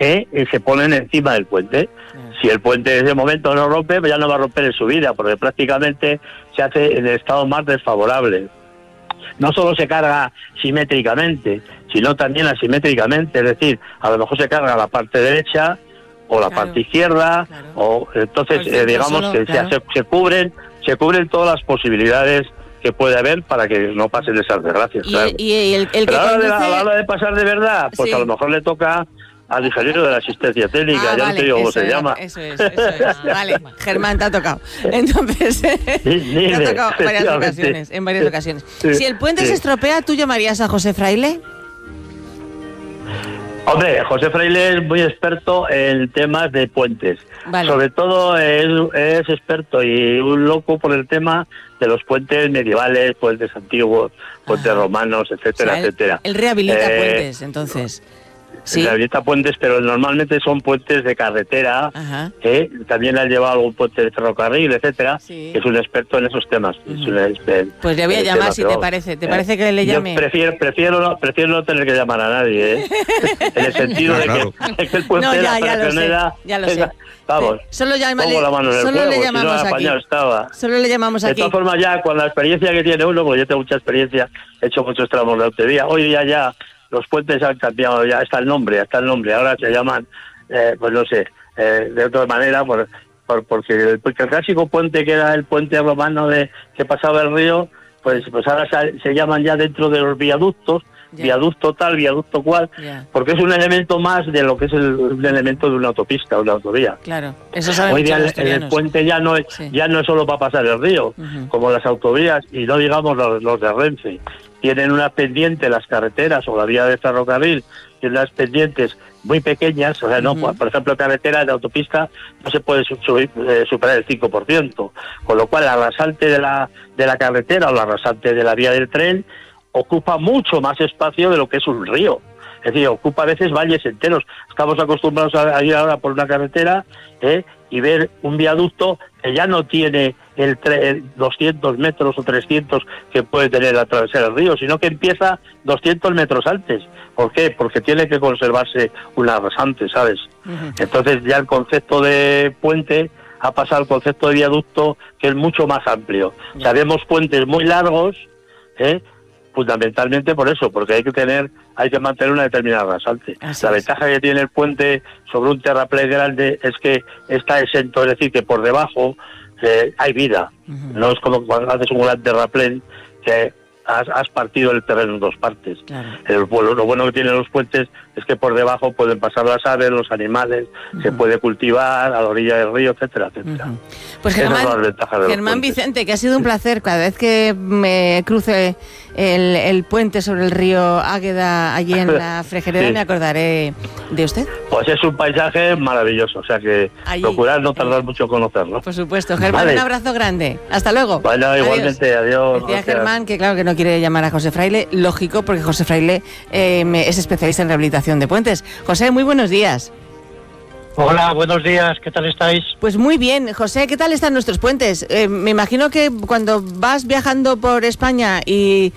se ponen encima del puente. Si el puente en ese momento no rompe, pues ya no va a romper en su vida, porque prácticamente se hace en el estado más desfavorable. No solo se carga simétricamente, sino también asimétricamente, es decir, a lo mejor se carga la parte derecha o la parte izquierda, o entonces digamos que se cubren todas las posibilidades que puede haber para que no pasen esas desgracias. Y el que Pero a conduce... la hora de pasar de verdad, pues a lo mejor le toca al ingeniero de la asistencia técnica, ya no te digo cómo se llama. Eso es. Vale, Germán, te ha tocado. Entonces, te ha tocado en varias ocasiones. Sí, si el puente se estropea, ¿tú llamarías a José Fraile? Hombre, José Fraile es muy experto en temas de puentes. Vale. Sobre todo es experto y un loco por el tema de los puentes medievales, puentes antiguos, puentes romanos, etcétera, etcétera. Él rehabilita puentes, entonces. Sí. Rehabilita puentes, pero normalmente son puentes de carretera. También ha llevado algún puente de ferrocarril, etcétera. Sí. Es un experto en esos temas. Pues le voy a llamar si te parece. ¿Te parece que le llame? Yo prefiero no tener que llamar a nadie, en el sentido de que el puente de la Fraccionera... Ya lo sé. Vamos, solo le llamamos aquí. Solo le llamamos aquí. De todas formas, ya con la experiencia que tiene uno, porque yo tengo mucha experiencia, he hecho muchos tramos de autovía. Hoy día ya los puentes han cambiado, ya está el nombre. Ahora se llaman, pues no sé, de otra manera, porque el clásico puente que era el puente romano que pasaba el río, pues ahora se llaman ya dentro de los viaductos, viaducto tal, viaducto cual, porque es un elemento más de lo que es un elemento de una autopista, una autovía. Claro, eso saben hoy día muchos el puente ya no es solo para pasar el río, como las autovías, y no digamos los de Renfe. Tienen unas pendientes, las carreteras o la vía de ferrocarril, tienen unas pendientes muy pequeñas, o sea, no, por ejemplo, carretera de autopista no se puede superar el 5%, con lo cual el arrasante de la carretera o el arrasante de la vía del tren ocupa mucho más espacio de lo que es un río. Es decir, ocupa a veces valles enteros. Estamos acostumbrados a ir ahora por una carretera y ver un viaducto que ya no tiene el 200 metros o 300 que puede tener al atravesar el río, sino que empieza 200 metros antes. ¿Por qué? Porque tiene que conservarse un arrasante, ¿sabes? Entonces ya el concepto de puente ha pasado al concepto de viaducto, que es mucho más amplio. Sabemos puentes muy largos, fundamentalmente por eso, porque hay que mantener una determinada rasante. La ventaja que tiene el puente sobre un terraplén grande es que está exento, es decir, que por debajo hay vida. No es como cuando haces un gran terraplén que has partido el terreno en dos partes. Lo bueno que tienen los puentes es que por debajo pueden pasar las aves, los animales, se puede cultivar a la orilla del río, etcétera, etcétera. Pues Germán Vicente, que ha sido un placer. Cada vez que me cruce el puente sobre el río Águeda allí en la Frejereda me acordaré de usted. Pues es un paisaje maravilloso, o sea que procurar no tardar mucho en conocerlo. Por supuesto. Germán, un abrazo grande. Hasta luego. Bueno, igualmente, adiós. Decía Germán que claro que no quiere llamar a José Fraile, lógico, porque José Fraile es especialista en rehabilitación de puentes. José, muy buenos días. Hola, buenos días, ¿qué tal estáis? Pues muy bien. José, ¿qué tal están nuestros puentes? Me imagino que cuando vas viajando por España y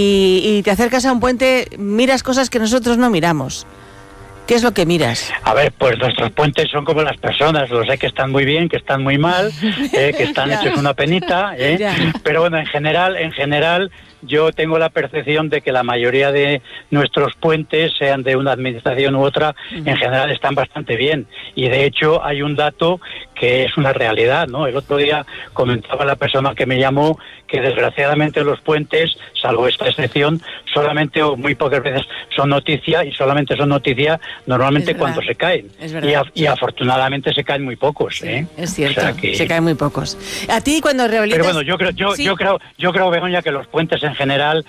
te acercas a un puente, miras cosas que nosotros no miramos. ¿Qué es lo que miras? A ver, pues nuestros puentes son como las personas, los hay que están muy bien, que están muy mal, que están hechos una penita, pero bueno, en general yo tengo la percepción de que la mayoría de nuestros puentes, sean de una administración u otra, en general están bastante bien. Y de hecho hay un dato que es una realidad, ¿no? El otro día comentaba la persona que me llamó que desgraciadamente los puentes, salvo esta excepción, solamente o muy pocas veces son noticia, y solamente son noticia normalmente cuando se caen. Y afortunadamente se caen muy pocos, Sí, es cierto, o sea que se caen muy pocos. A ti cuando rehabilitas... Pero bueno, yo creo, Begoña, que los puentes en general,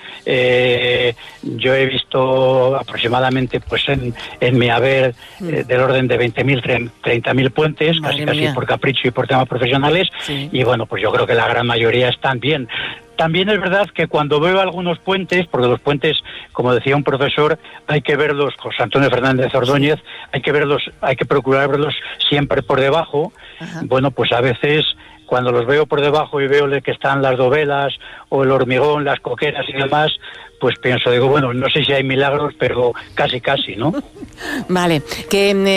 yo he visto aproximadamente pues en mi haber del orden de 20.000, 30.000 puentes, casi por capricho y por temas profesionales, y bueno, pues yo creo que la gran mayoría están bien. También es verdad que cuando veo algunos puentes, porque los puentes, como decía un profesor, hay que verlos, José Antonio Fernández Ordóñez, hay que procurar verlos siempre por debajo. Bueno, pues a veces cuando los veo por debajo y veo que están las dovelas o el hormigón, las coqueras y demás, pues digo, bueno, no sé si hay milagros, pero casi, ¿no? Vale, que